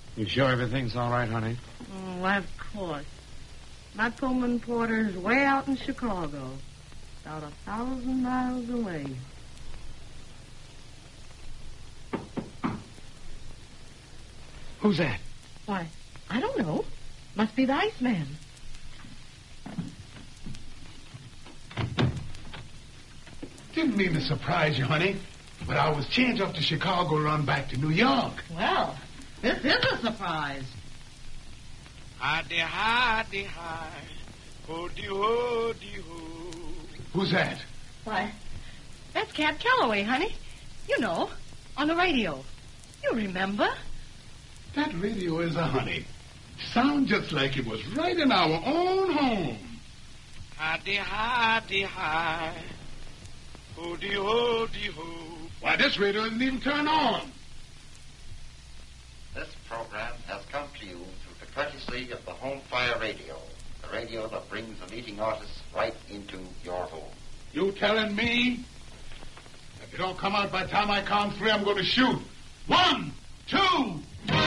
You sure everything's all right, honey? Oh, of course. My Pullman Porter's way out in Chicago, about 1,000 miles away. Who's that? Why, I don't know. Must be the Iceman. Didn't mean to surprise you, honey, but I was changed off to Chicago to run back to New York. Well, this is a surprise. Hi-de-hi-de-hi. Ho-de-ho-de-ho. Who's that? Why, that's Cap Calloway, honey. You know, on the radio. You remember? That radio is a honey. Sounds just like it was right in our own home. Hi-de-hi-de-hi. Ho-de-ho-de-ho. Why, this radio isn't even turned on. This program has come to you through the courtesy of the Home Fire Radio, the radio that brings the leading artists right into your home. You telling me? If you don't come out by the time I count 3, I'm going to shoot. 1, 2...